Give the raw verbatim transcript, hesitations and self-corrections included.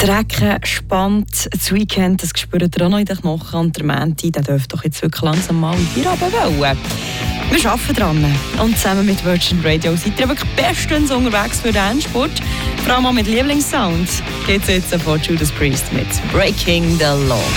Der Regen spannt, das Weekend, das spürt ihr auch noch in den Knochen und der Mänti, der dürfte doch jetzt wirklich langsam mal in die Rabe wollen. Wir arbeiten dran und zusammen mit Virgin Radio seid ihr wirklich bestens unterwegs für den Endspurt. Vor allem auch mit Lieblingssound. Geht's jetzt von Judas Priest mit Breaking the Law.